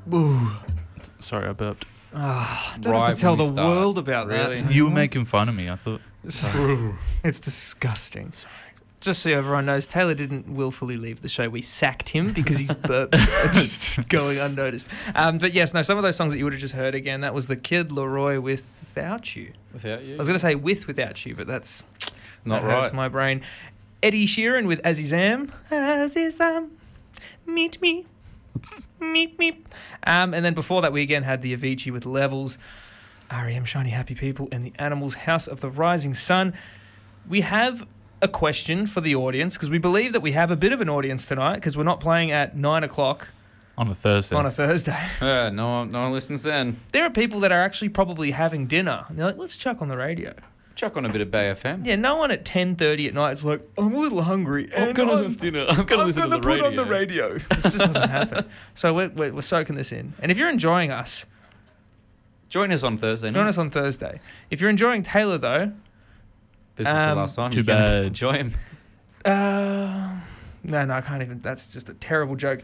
Ooh. Sorry, I burped. Don't have to tell the world about that. You were making fun of me, I thought. It's disgusting. Just so everyone knows, Taylor didn't willfully leave the show. We sacked him because his burps are just going unnoticed. But yes, no, some of those songs that you would have just heard again, that was the Kid Laroi with Without You. Without You? I was going to say Without You, but that's not that right. hurts my brain. Eddie Sheeran with Azizam. Azizam, meet me. Meet me. And then before that, we again had the Avicii with Levels, R.E.M. Shiny Happy People, and the Animals House of the Rising Sun. We have a question for the audience because we believe that we have a bit of an audience tonight because we're not playing at 9 o'clock on a Thursday. No one listens then. There are people that are actually probably having dinner and they're like, let's chuck on the radio. Chuck on a bit of Bay FM. Yeah, no one at 10:30 at night is like, I'm a little hungry. I'm going to have dinner. I'm going to listen to the radio. Put on the radio. This just doesn't happen. So we're soaking this in. And if you're enjoying us, join us on Thursday. Join us on Thursday. If you're enjoying Taylor, though, this is the last time. Too bad. Enjoy him. No, I can't even. That's just a terrible joke.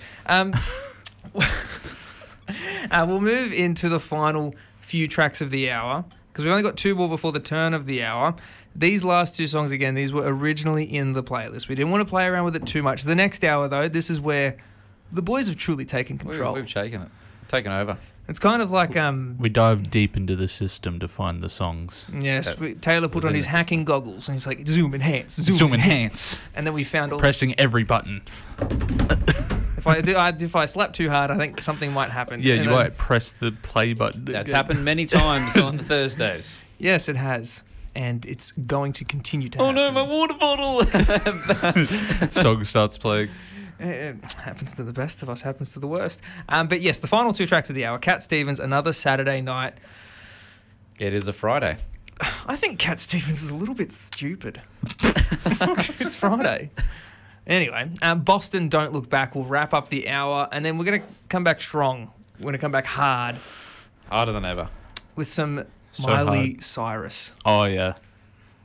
We'll move into the final few tracks of the hour because we only got 2 more before the turn of the hour. These last 2 songs, again, these were originally in the playlist. We didn't want to play around with it too much. The next hour, though, this is where the boys have truly taken control. We've taken over. It's kind of like... we dive deep into the system to find the songs. Yes, Taylor put on his hacking goggles and he's like, zoom enhance. And then we found all... Pressing every button. If I slap too hard, I think something might happen. Yeah, you might press the play button. That's happened many times on Thursdays. Yes, it has. And it's going to continue to happen. Oh no, my water bottle! Song starts playing. It happens to the best of us, happens to the worst. But yes, the final 2 tracks of the hour. Cat Stevens, Another Saturday Night. It is a Friday. I think Cat Stevens is a little bit stupid. It's Friday. Anyway, Boston, Don't Look Back will wrap up the hour, and then we're going to come back strong. We're going to come back hard. Harder than ever. With some Miley Cyrus. Oh, yeah.